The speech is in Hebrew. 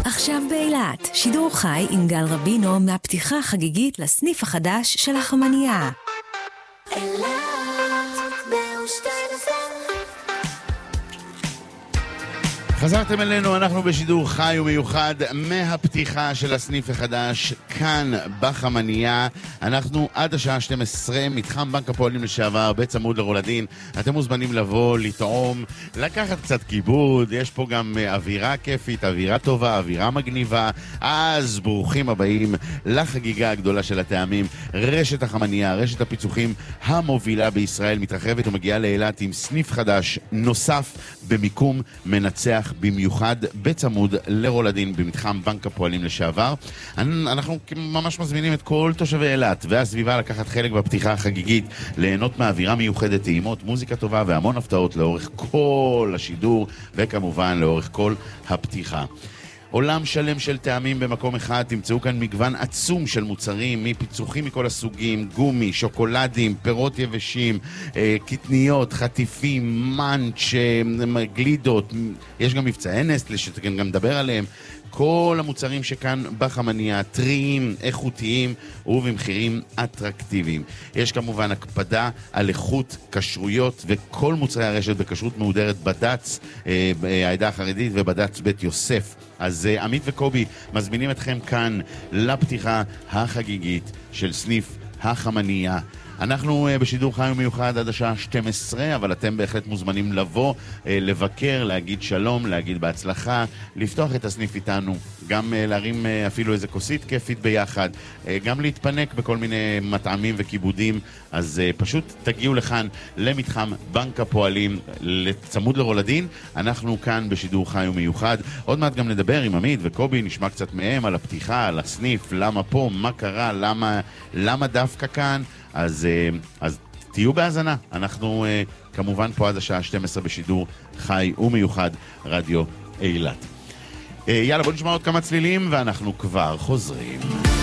עכשיו באילת, שידור חי עם גל רבינו מהפתיחה החגיגית לסניף החדש של החמניה. חזרתם אלינו, אנחנו בשידור חי ומיוחד מהפתיחה של הסניף החדש כאן בחמניה. אנחנו עד השעה 12, מתחם בנק הפועלים לשעבר, בצמוד לרולדין. אתם מוזמנים לבוא, לטעום, לקחת קצת כיבוד. יש פה גם אווירה כיפית, אווירה טובה, אווירה מגניבה. אז ברוכים הבאים לחגיגה הגדולה של הטעמים. רשת החמניה, רשת הפיצוחים המובילה בישראל, מתרחבת ומגיעה לאילת עם סניף חדש נוסף במיקום מנצח במיוחד בצמוד לרולדין במתחם בנק הפועלים לשעבר. אנחנו ממש מזמינים את כל תושבי אילת והסביבה לקחת חלק בפתיחה החגיגית, ליהנות מהאווירה מיוחדת, טעימות, מוזיקה טובה והמון הפתעות לאורך כל השידור וכמובן לאורך כל הפתיחה. עולם שלם של טעמים במקום אחד, תמצאו כאן מגוון עצום של מוצרים, מפיצוחים מכל הסוגים, גומי, שוקולדים, פירות יבשים, קטניות, חטיפים, מאנץ', גלידות, יש גם מבצעי נסטלה שגם נדבר עליהם. כל המוצרים שכאן בחמניה, טריים, איכותיים ובמחירים אטרקטיביים. יש כמובן הקפדה על איכות, כשרויות וכל מוצרי הרשת בכשרות מהודרת בד"ץ, העדה החרדית ובד"ץ בית יוסף. אז עמית וקובי מזמינים אתכם כאן לפתיחה החגיגית של סניף החמניה. אנחנו בשידור חי ומיוחד עד השעה 12, אבל אתם בהחלט מוזמנים לבוא, לבקר, להגיד שלום, להגיד בהצלחה, לפתוח את הסניף איתנו, גם להרים אפילו איזה כוסית כיפית ביחד, גם להתפנק בכל מיני מטעמים וכיבודים. אז פשוט תגיעו לכאן למתחם בנק הפועלים לצמוד לרולדין. אנחנו כאן בשידור חי ומיוחד. עוד מעט גם נדבר עם עמית וקובי, נשמע קצת מהם על הפתיחה, על הסניף, למה פה, מה קרה, למה דווקא כאן. אז תהיו בהאזנה. אנחנו כמובן פה עד השעה 12 בשידור חי ומיוחד רדיו אילת. יאללה, בוא נשמע עוד כמה צלילים ואנחנו כבר חוזרים.